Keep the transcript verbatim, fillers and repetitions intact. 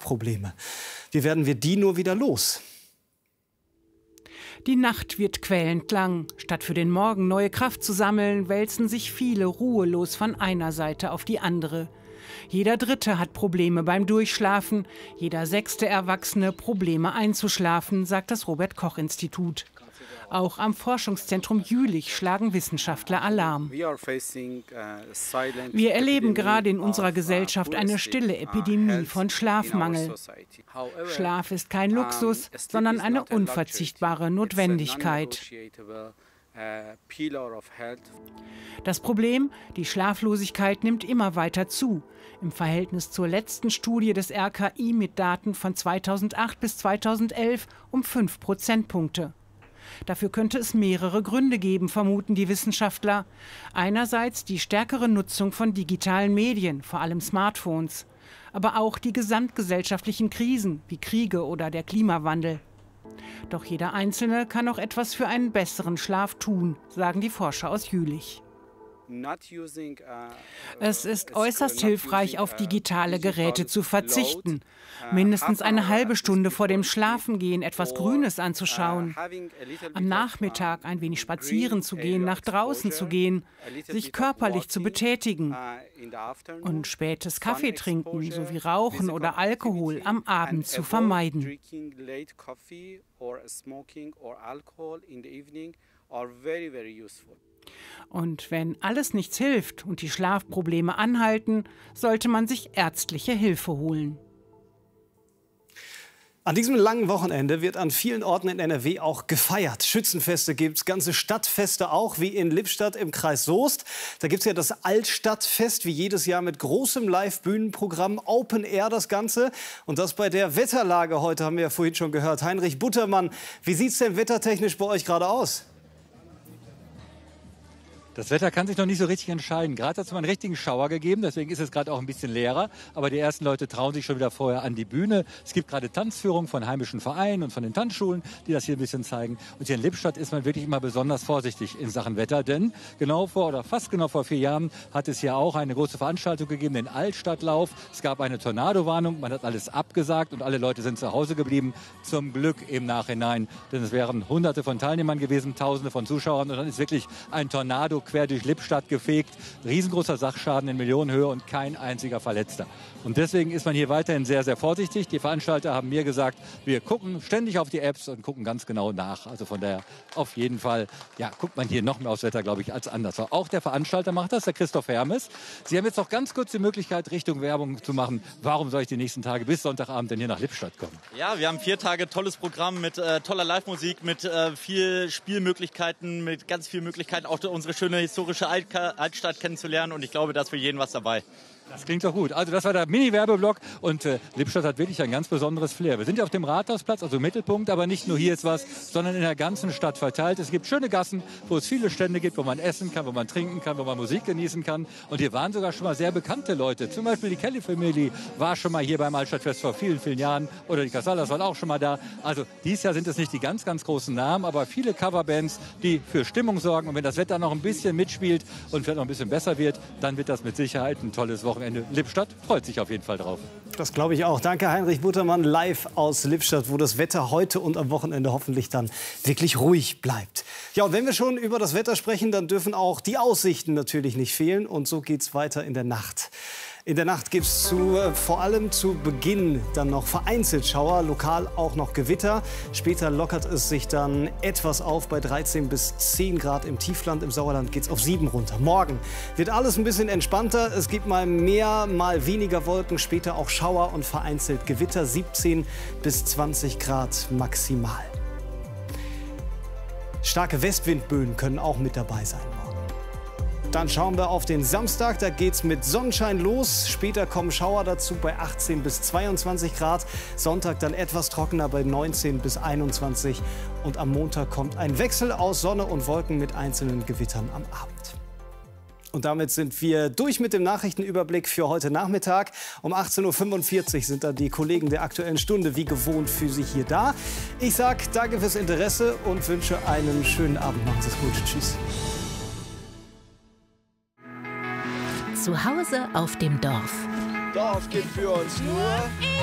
Schlafprobleme. Wie werden wir die nur wieder los? Die Nacht wird quälend lang. Statt für den Morgen neue Kraft zu sammeln, wälzen sich viele ruhelos von einer Seite auf die andere. Jeder Dritte hat Probleme beim Durchschlafen, jeder sechste Erwachsene Probleme einzuschlafen, sagt das Robert-Koch-Institut. Auch am Forschungszentrum Jülich schlagen Wissenschaftler Alarm. Wir erleben gerade in unserer Gesellschaft eine stille Epidemie von Schlafmangel. Schlaf ist kein Luxus, sondern eine unverzichtbare Notwendigkeit. Das Problem, die Schlaflosigkeit nimmt immer weiter zu. Im Verhältnis zur letzten Studie des R K I mit Daten von zweitausendacht bis zweitausendelf um fünf Prozentpunkte. Dafür könnte es mehrere Gründe geben, vermuten die Wissenschaftler. Einerseits die stärkere Nutzung von digitalen Medien, vor allem Smartphones, aber auch die gesamtgesellschaftlichen Krisen wie Kriege oder der Klimawandel. Doch jeder Einzelne kann auch etwas für einen besseren Schlaf tun, sagen die Forscher aus Jülich. Es ist äußerst hilfreich, auf digitale Geräte zu verzichten. Mindestens eine halbe Stunde vor dem Schlafengehen etwas Grünes anzuschauen. Am Nachmittag ein wenig spazieren zu gehen, nach draußen zu gehen, sich körperlich zu betätigen. Und spätes Kaffee trinken sowie Rauchen oder Alkohol am Abend zu vermeiden. Und wenn alles nichts hilft und die Schlafprobleme anhalten, sollte man sich ärztliche Hilfe holen. An diesem langen Wochenende wird an vielen Orten in N R W auch gefeiert. Schützenfeste gibt es, ganze Stadtfeste auch, wie in Lippstadt im Kreis Soest. Da gibt es ja das Altstadtfest, wie jedes Jahr mit großem Live-Bühnenprogramm, Open Air das Ganze. Und das bei der Wetterlage heute, haben wir ja vorhin schon gehört. Heinrich Buttermann, wie sieht es denn wettertechnisch bei euch gerade aus? Das Wetter kann sich noch nicht so richtig entscheiden. Gerade hat es mal einen richtigen Schauer gegeben, deswegen ist es gerade auch ein bisschen leerer. Aber die ersten Leute trauen sich schon wieder vorher an die Bühne. Es gibt gerade Tanzführungen von heimischen Vereinen und von den Tanzschulen, die das hier ein bisschen zeigen. Und hier in Lippstadt ist man wirklich immer besonders vorsichtig in Sachen Wetter. Denn genau vor oder fast genau vor vier Jahren hat es hier auch eine große Veranstaltung gegeben, den Altstadtlauf. Es gab eine Tornadowarnung, man hat alles abgesagt und alle Leute sind zu Hause geblieben. Zum Glück im Nachhinein, denn es wären Hunderte von Teilnehmern gewesen, Tausende von Zuschauern. Und dann ist wirklich ein Tornado quer durch Lippstadt gefegt. Riesengroßer Sachschaden in Millionenhöhe und kein einziger Verletzter. Und deswegen ist man hier weiterhin sehr, sehr vorsichtig. Die Veranstalter haben mir gesagt, wir gucken ständig auf die Apps und gucken ganz genau nach. Also von daher auf jeden Fall, ja, guckt man hier noch mehr aufs Wetter, glaube ich, als anders. Auch der Veranstalter macht das, der Christoph Hermes. Sie haben jetzt noch ganz kurz die Möglichkeit, Richtung Werbung zu machen. Warum soll ich die nächsten Tage bis Sonntagabend denn hier nach Lippstadt kommen? Ja, wir haben vier Tage tolles Programm mit äh, toller Live-Musik, mit äh, viel Spielmöglichkeiten, mit ganz vielen Möglichkeiten, auch unsere schöne historische Altstadt kennenzulernen. Und ich glaube, da ist für jeden was dabei. Das klingt doch gut. Also das war der Mini-Werbeblock und äh, Lippstadt hat wirklich ein ganz besonderes Flair. Wir sind ja auf dem Rathausplatz, also Mittelpunkt, aber nicht nur hier ist was, sondern in der ganzen Stadt verteilt. Es gibt schöne Gassen, wo es viele Stände gibt, wo man essen kann, wo man trinken kann, wo man Musik genießen kann. Und hier waren sogar schon mal sehr bekannte Leute. Zum Beispiel die Kelly Family war schon mal hier beim Altstadtfest vor vielen, vielen Jahren. Oder die Casallas waren auch schon mal da. Also dieses Jahr sind es nicht die ganz, ganz großen Namen, aber viele Coverbands, die für Stimmung sorgen. Und wenn das Wetter noch ein bisschen mitspielt und vielleicht noch ein bisschen besser wird, dann wird das mit Sicherheit ein tolles Wochenende. Lippstadt freut sich auf jeden Fall drauf. Das glaube ich auch. Danke, Heinrich Buttermann, live aus Lippstadt, wo das Wetter heute und am Wochenende hoffentlich dann wirklich ruhig bleibt. Ja, und wenn wir schon über das Wetter sprechen, dann dürfen auch die Aussichten natürlich nicht fehlen. Und so geht es weiter in der Nacht. In der Nacht gibt es äh, vor allem zu Beginn dann noch vereinzelt Schauer, lokal auch noch Gewitter. Später lockert es sich dann etwas auf bei dreizehn bis zehn Grad im Tiefland. Im Sauerland geht es auf sieben runter. Morgen wird alles ein bisschen entspannter. Es gibt mal mehr, mal weniger Wolken. Später auch Schauer und vereinzelt Gewitter. siebzehn bis zwanzig Grad maximal. Starke Westwindböen können auch mit dabei sein. Dann schauen wir auf den Samstag, da geht es mit Sonnenschein los. Später kommen Schauer dazu bei achtzehn bis zweiundzwanzig Grad. Sonntag dann etwas trockener bei neunzehn bis einundzwanzig. Und am Montag kommt ein Wechsel aus Sonne und Wolken mit einzelnen Gewittern am Abend. Und damit sind wir durch mit dem Nachrichtenüberblick für heute Nachmittag. Um achtzehn Uhr fünfundvierzig sind dann die Kollegen der Aktuellen Stunde wie gewohnt für Sie hier da. Ich sage danke fürs Interesse und wünsche einen schönen Abend. Machen Sie es gut. Tschüss. Zu Hause auf dem Dorf. Dorf gibt für uns nur